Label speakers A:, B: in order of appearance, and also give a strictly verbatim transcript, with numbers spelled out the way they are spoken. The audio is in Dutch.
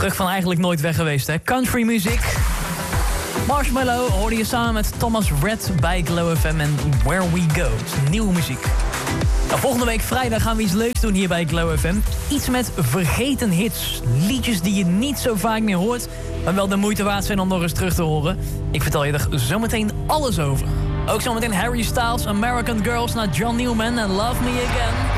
A: Terug van eigenlijk nooit weg geweest, hè? Country muziek. Marshmallow hoorde je samen met Thomas Red bij Glow F M en Where We Go. Nieuwe muziek. Nou, volgende week vrijdag gaan we iets leuks doen hier bij Glow F M. Iets met vergeten hits. Liedjes die je niet zo vaak meer hoort, maar wel de moeite waard zijn om nog eens terug te horen. Ik vertel je er zometeen alles over. Ook zometeen Harry Styles, American Girls naar John Newman en Love Me Again.